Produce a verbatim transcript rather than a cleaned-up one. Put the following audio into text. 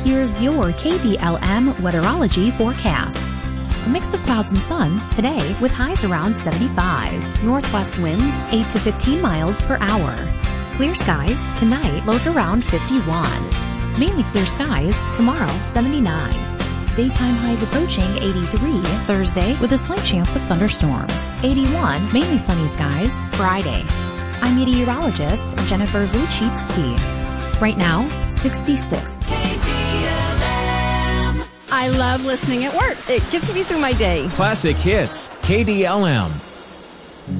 Here's your K D L M weatherology forecast. A mix of clouds and sun today with highs around seventy-five. Northwest winds eight to fifteen miles per hour. Clear skies tonight, lows around fifty-one. Mainly clear skies tomorrow, seventy-nine. Daytime highs approaching eighty-three Thursday with a slight chance of thunderstorms. eighty-one, mainly sunny skies Friday. I'm meteorologist Jennifer Vuchitsky. Right now, sixty-six. I love listening at work. It gets me through my day. Classic hits, K D L M.